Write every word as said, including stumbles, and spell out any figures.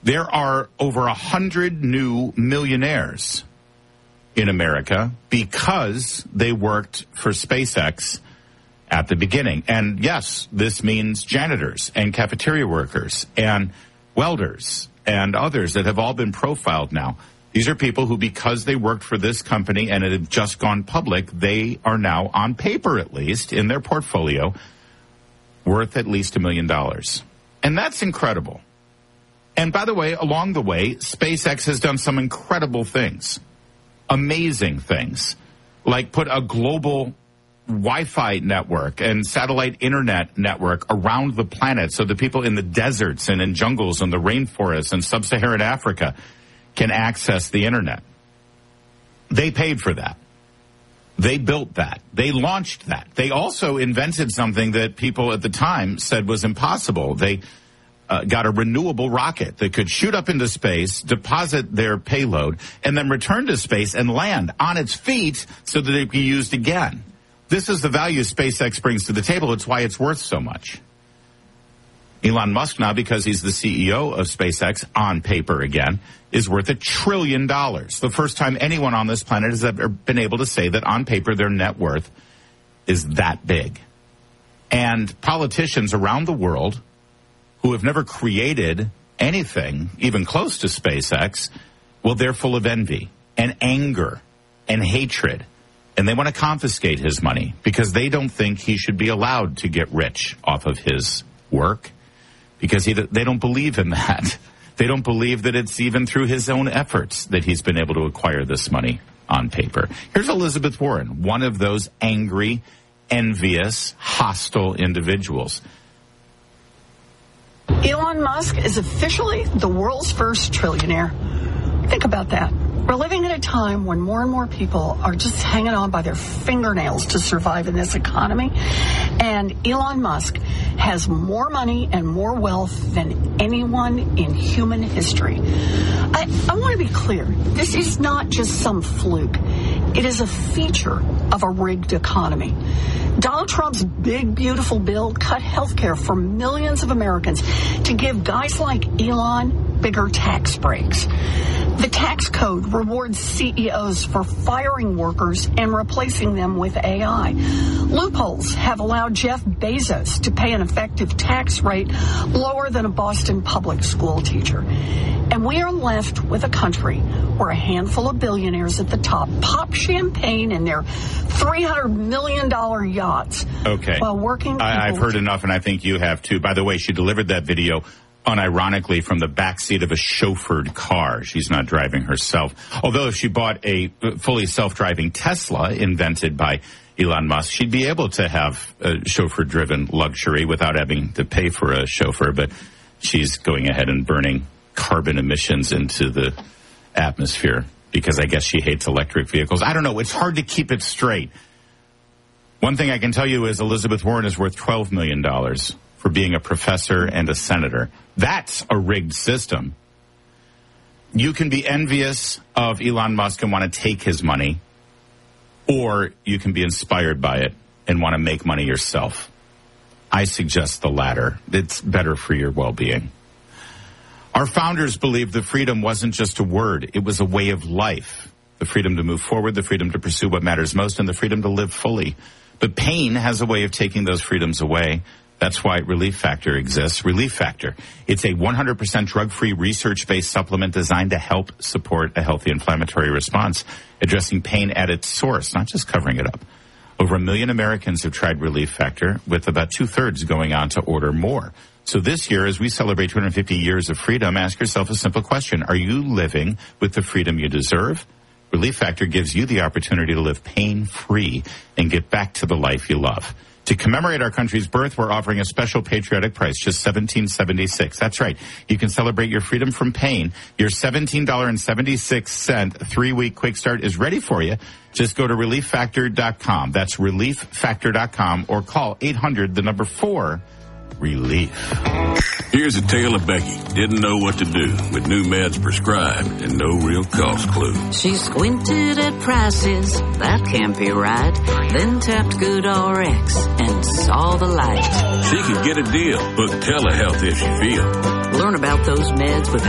There are over a hundred new millionaires in America because they worked for SpaceX at the beginning. And yes, this means janitors and cafeteria workers and welders and others that have all been profiled now. These are people who, because they worked for this company and it had just gone public, they are now, on paper at least, in their portfolio, worth at least a million dollars. And that's incredible. And by the way, along the way, SpaceX has done some incredible things, amazing things, like put a global Wi-Fi network and satellite internet network around the planet so that people in the deserts and in jungles and the rainforests and sub-Saharan Africa can access the internet. They paid for that. They built that. They launched that. They also invented something that people at the time said was impossible. They uh, got a renewable rocket that could shoot up into space, deposit their payload, and then return to space and land on its feet so that it could be used again. This is the value SpaceX brings to the table. It's why it's worth so much. Elon Musk now, because he's the C E O of SpaceX, on paper again, is worth a trillion dollars. The first time anyone on this planet has ever been able to say that on paper their net worth is that big. And politicians around the world who have never created anything even close to SpaceX, well, they're full of envy and anger and hatred. And they want to confiscate his money because they don't think he should be allowed to get rich off of his work, because he, they don't believe in that. They don't believe that it's even through his own efforts that he's been able to acquire this money on paper. Here's Elizabeth Warren, one of those angry, envious, hostile individuals. Elon Musk is officially the world's first trillionaire. Think about that. We're living at a time when more and more people are just hanging on by their fingernails to survive in this economy. And Elon Musk has more money and more wealth than anyone in human history. I, I want to be clear. This is not just some fluke. It is a feature of a rigged economy. Donald Trump's big, beautiful bill cut health care for millions of Americans to give guys like Elon bigger tax breaks. The tax code rewards C E Os for firing workers and replacing them with A I. Loopholes have allowed Jeff Bezos to pay an effective tax rate lower than a Boston public school teacher. And we are left with a country where a handful of billionaires at the top pop champagne in their three hundred million dollars yachts. Okay. While working people... I, I've heard enough, and I think you have too. By the way, she delivered that video unironically from the backseat of a chauffeured car. She's not driving herself. Although if she bought a fully self-driving Tesla invented by Elon Musk, she'd be able to have a chauffeur-driven luxury without having to pay for a chauffeur. But she's going ahead and burning carbon emissions into the atmosphere because I guess she hates electric vehicles. I don't know. It's hard to keep it straight. One thing I can tell you is Elizabeth Warren is worth twelve million dollars for being a professor and a senator. That's a rigged system. You can be envious of Elon Musk and want to take his money, or you can be inspired by it and want to make money yourself. I suggest the latter. It's better for your well-being. Our founders believed the freedom wasn't just a word, it was a way of life. The freedom to move forward, the freedom to pursue what matters most, and the freedom to live fully. But pain has a way of taking those freedoms away. That's why Relief Factor exists. Relief Factor. It's a one hundred percent drug-free, research-based supplement designed to help support a healthy inflammatory response, addressing pain at its source, not just covering it up. Over a million Americans have tried Relief Factor, with about two-thirds going on to order more. So this year, as we celebrate two hundred fifty years of freedom, ask yourself a simple question. Are you living with the freedom you deserve? Relief Factor gives you the opportunity to live pain-free and get back to the life you love. To commemorate our country's birth, we're offering a special patriotic price, just seventeen dollars and seventy-six cents. That's right. You can celebrate your freedom from pain. Your seventeen dollars and seventy-six cents three-week quick start is ready for you. Just go to relief factor dot com. That's relief factor dot com, or call eight hundred, the number four, relief. Here's a tale of Becky. Didn't know what to do with new meds prescribed and no real cost clue. She squinted at prices, that can't be right. Then tapped GoodRx and saw the light. She could get a deal. Book telehealth if she feels. Learn about those meds with